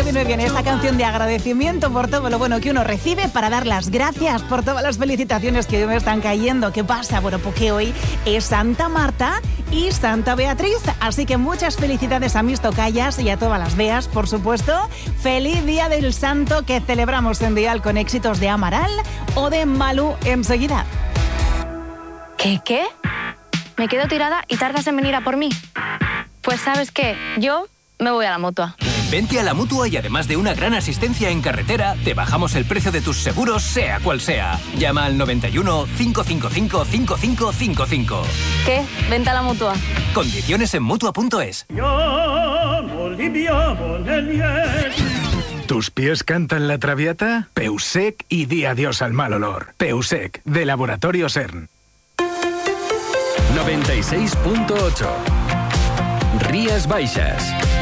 viene bien esta canción de agradecimiento por todo lo bueno que uno recibe, para dar las gracias por todas las felicitaciones que hoy me están cayendo. ¿Qué pasa? Bueno, porque hoy es Santa Marta y Santa Beatriz, así que muchas felicidades a mis tocayas y a todas las beas, por supuesto. Feliz Día del Santo, que celebramos en Dial con éxitos de Amaral o de Malú enseguida. ¿Qué? ¿Me quedo tirada y tardas en venir a por mí? Pues ¿sabes qué? Yo me voy a la Mutua. Vente a la Mutua y además de una gran asistencia en carretera, te bajamos el precio de tus seguros, sea cual sea. Llama al 91 555 5555. ¿Qué? Vente a la Mutua. Condiciones en Mutua.es. ¿Tus pies cantan la traviata? Peusec y di adiós al mal olor. Peusec, de Laboratorio CERN. 96.8 Rías Baixas.